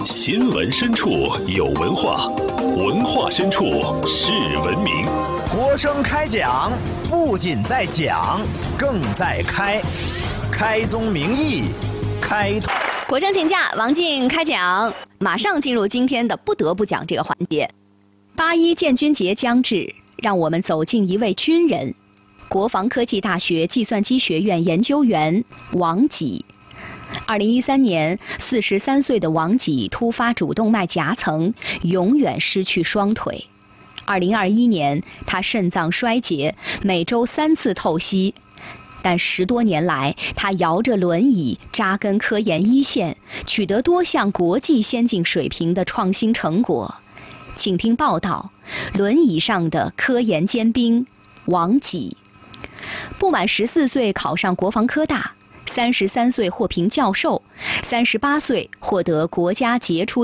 新闻深处有文化，文化深处是文明。 活生开讲，不仅在讲，更在开。开宗明义，开拓。 国生请假，王静开讲。马上进入今天的不得不讲这个环节。8·1建军节将至，让我们走进一位军人——国防科技大学计算机学院研究员王给。2013年，43岁的王给突发主动脉夹层，永远失去双腿。2021年，他肾脏衰竭，每周3次透析。但10多年来，他摇着轮椅扎根科研一线，取得多项国际先进水平的创新成果。请听报道：轮椅上的科研尖兵王给。不满14岁考上国防科大，33岁获评教授，38岁获得国家杰出